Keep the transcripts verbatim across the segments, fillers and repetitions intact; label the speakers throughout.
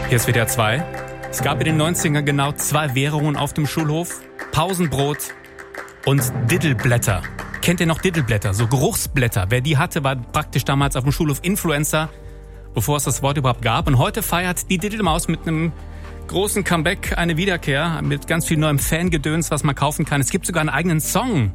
Speaker 1: Hier ist W D R zwei. Es gab in den neunzigern genau zwei Währungen auf dem Schulhof. Pausenbrot und Diddleblätter. Kennt ihr noch Diddleblätter? So Geruchsblätter. Wer die hatte, war praktisch damals auf dem Schulhof Influencer, bevor es das Wort überhaupt gab. Und heute feiert die Diddlemaus mit einem großen Comeback eine Wiederkehr mit ganz viel neuem Fangedöns, was man kaufen kann. Es gibt sogar einen eigenen Song.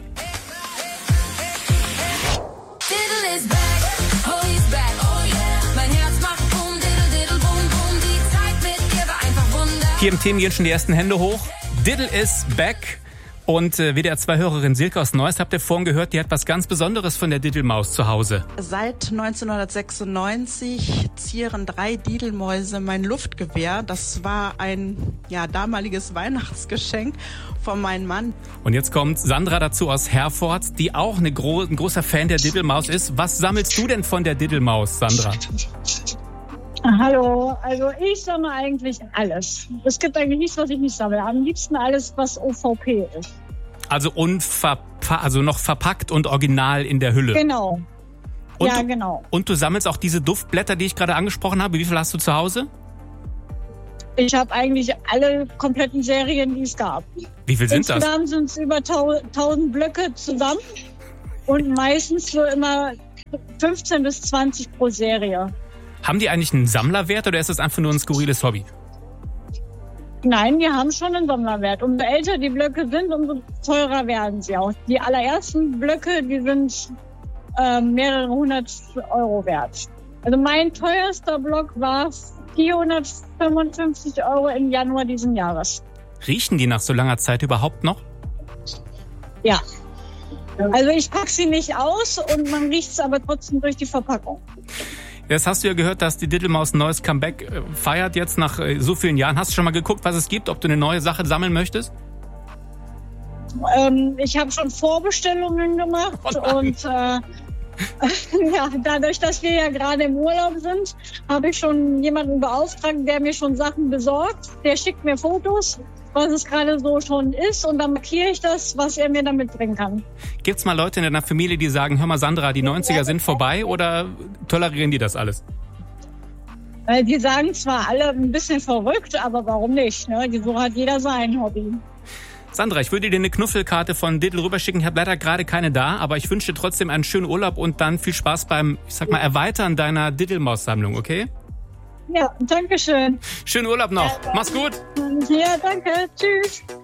Speaker 1: Hier im Team gehen schon die ersten Hände hoch. Diddle is back. Und äh, W D R zwei-Hörerin Silke aus Neuss, habt ihr vorhin gehört, die hat was ganz Besonderes von der Diddlemaus zu Hause.
Speaker 2: Seit neunzehnhundertsechsundneunzig zieren drei Diddlemäuse mein Luftgewehr. Das war ein ja, damaliges Weihnachtsgeschenk von meinem Mann.
Speaker 1: Und jetzt kommt Sandra dazu aus Herford, die auch eine gro- ein großer Fan der Diddlemaus ist. Was sammelst du denn von der Diddlemaus, Sandra?
Speaker 3: Hallo, also ich sammle eigentlich alles. Es gibt eigentlich nichts, was ich nicht sammle. Am liebsten alles, was O V P ist.
Speaker 1: Also, unverpa- also noch verpackt und original in der Hülle.
Speaker 3: Genau.
Speaker 1: Und
Speaker 3: ja,
Speaker 1: du,
Speaker 3: genau.
Speaker 1: Und du sammelst auch diese Duftblätter, die ich gerade angesprochen habe. Wie viel hast du zu Hause?
Speaker 3: Ich habe eigentlich alle kompletten Serien, die es gab.
Speaker 1: Wie viel sind das?
Speaker 3: Insgesamt sind es über tausend Blöcke zusammen und meistens so immer fünfzehn bis zwanzig pro Serie.
Speaker 1: Haben die eigentlich einen Sammlerwert oder ist das einfach nur ein skurriles Hobby?
Speaker 3: Nein, die haben schon einen Sammlerwert. Umso älter die Blöcke sind, umso teurer werden sie auch. Die allerersten Blöcke, die sind äh, mehrere hundert Euro wert. Also mein teuerster Block war vierhundertfünfundfünfzig Euro im Januar diesen Jahres.
Speaker 1: Riechen die nach so langer Zeit überhaupt noch?
Speaker 3: Ja. Also ich packe sie nicht aus und man riecht es aber trotzdem durch die Verpackung.
Speaker 1: Jetzt hast du ja gehört, dass die Diddlemaus ein neues Comeback äh, feiert jetzt nach äh, so vielen Jahren. Hast du schon mal geguckt, was es gibt, ob du eine neue Sache sammeln möchtest?
Speaker 3: Ähm, ich habe schon Vorbestellungen gemacht
Speaker 1: oh
Speaker 3: und äh, ja, dadurch, dass wir ja gerade im Urlaub sind, habe ich schon jemanden beauftragt, der mir schon Sachen besorgt. Der schickt mir Fotos, was es gerade so schon ist, und dann markiere ich das, was er mir dann mitbringen kann.
Speaker 1: Gibt's mal Leute in deiner Familie, die sagen, hör mal Sandra, die neunziger sind vorbei, oder tolerieren die das alles?
Speaker 3: Weil die sagen zwar alle ein bisschen verrückt, aber warum nicht? Ne? So hat jeder sein Hobby.
Speaker 1: Sandra, ich würde dir eine Knuffelkarte von Diddle rüberschicken. Ich habe leider gerade keine da, aber ich wünsche dir trotzdem einen schönen Urlaub und dann viel Spaß beim, ich sag mal, Erweitern deiner Diddlemaus-Sammlung, okay?
Speaker 3: Ja, danke schön.
Speaker 1: Schönen Urlaub noch. Mach's gut.
Speaker 3: Ja, danke. Tschüss.